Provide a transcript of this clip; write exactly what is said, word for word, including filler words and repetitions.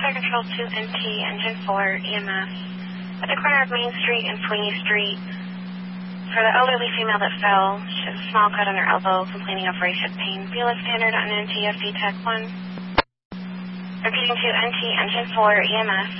Fire Control two N T, Engine four, E M S. At the corner of Main Street and Sweeney Street. For the elderly female that fell, she has a small cut on her elbow, complaining of right hip pain. B L S standard on N T F D Tech one. Repeating to N T, Engine four, E M S.